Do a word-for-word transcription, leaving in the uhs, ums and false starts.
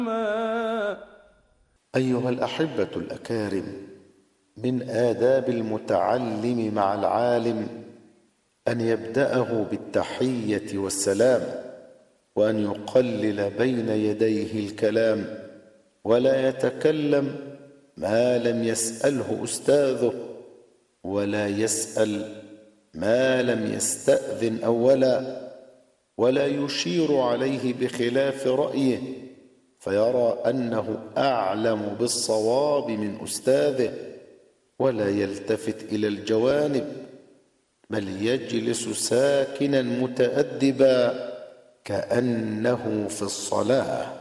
أيها الأحبة الأكارم، من آداب المتعلم مع العالم أن يبدأه بالتحية والسلام، وأن يقلل بين يديه الكلام، ولا يتكلم ما لم يسأله أستاذه، ولا يسأل ما لم يستأذن أولا، ولا يشير عليه بخلاف رأيه فيرى أنه أعلم بالصواب من أستاذه، ولا يلتفت إلى الجوانب، بل يجلس ساكنا متأدبا كأنه في الصلاة.